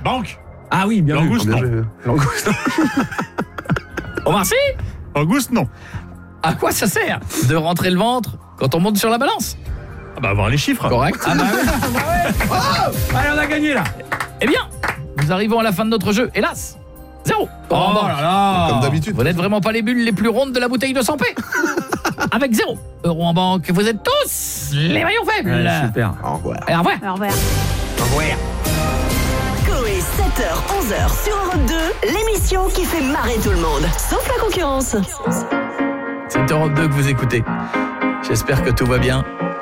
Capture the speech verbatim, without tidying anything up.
Banque. Ah oui, bien Langouste, vu. non. Langouste. Omar Sy, Auguste, non. à quoi ça sert de rentrer le ventre quand on monte sur la balance? Ah bah, avoir les chiffres. Correct. Ah bah oui. Oh, allez, on a gagné là. Eh bien, nous arrivons à la fin de notre jeu. Hélas, zéro. Oh En banque. là là. Comme d'habitude. Vous n'êtes vraiment pas les bulles les plus rondes de la bouteille de cent p. Avec zéro euro en banque, vous êtes tous les maillons faibles. Ouais, super. Au revoir. Et au revoir. Au revoir. Coé, sept heures, onze heures sur Europe deux, l'émission qui fait marrer tout le monde, sauf la concurrence. C'est Europe deux que vous écoutez. J'espère que tout va bien.